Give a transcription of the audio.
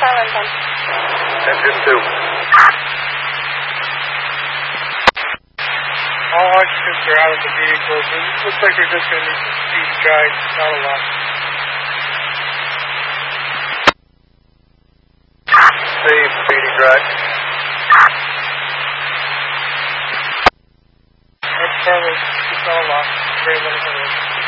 silent then. Engine 2. All occupants are out of the vehicle. It looks like we're just going to need some speed guide, not a lot. Speedy drive. That's Carlos. It's not a lot. Very little.